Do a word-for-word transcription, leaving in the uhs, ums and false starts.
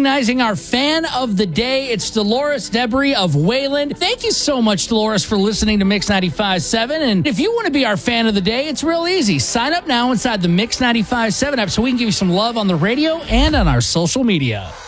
recognizing our fan of the day. It's Dolores Debris of Wayland. Thank you so much, Dolores, for listening to Mix ninety-five point seven. And if you want to be our fan of the day, it's real easy. Sign up now inside the Mix ninety-five point seven app so we can give you some love on the radio and on our social media.